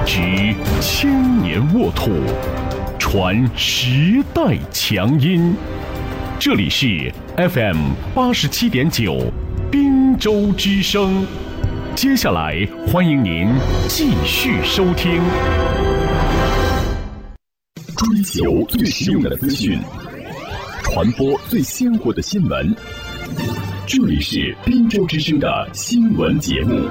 执千年沃土，传时代强音。这里是 FM87.9 滨州之声。接下来欢迎您继续收听。追求最实用的资讯，传播最鲜活的新闻。这里是滨州之声的新闻节目。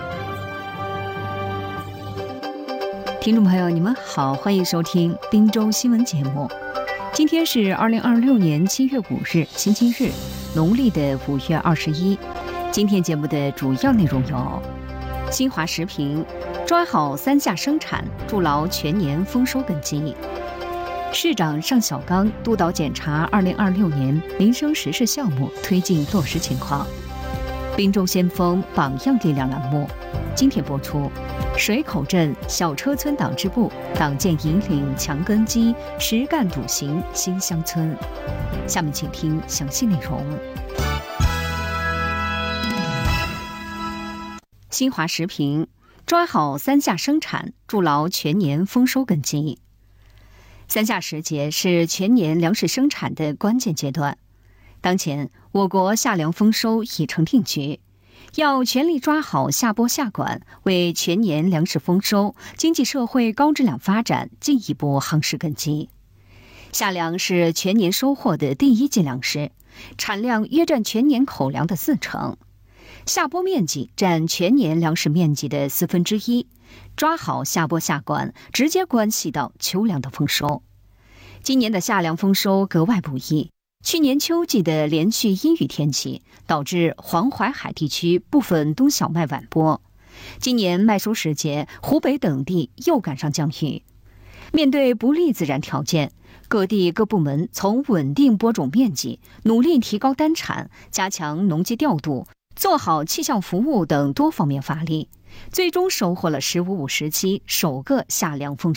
听众朋友，你们好，欢迎收听滨州新闻节目。今天是2026年7月5日，星期日，农历的5月21。今天节目的主要内容有：新华时评抓好3下生产，筑牢全年丰收根基；市长尚小刚督导检查2026年民生实事项目推进落实情况；滨州先锋榜样力量栏目今天播出。水口镇小车村党支部党建引领强根基，实干笃行新乡村。下面请听详细内容。新华时评抓好3下生产，筑牢全年丰收根基。3下时节是全年粮食生产的关键阶段。当前，我国夏粮丰收已成定局，要全力抓好下拨下管，为全年粮食丰收、经济社会高质量发展进一步夯实根基。夏粮是全年收获的第一级粮食，产量约占全年口粮的40%，下拨面积占全年粮食面积的1/4。抓好下拨下管，直接关系到秋粮的丰收。今年的夏粮丰收格外不易。去年秋季的连续阴雨天气，导致黄淮海地区部分冬小麦晚播。今年麦收时节，湖北等地又赶上降雨。面对不利自然条件，各地各部门从稳定播种面积、努力提高单产、加强农机调度、做好气象服务等多方面发力，最终收获了15-5时期首个夏粮丰收。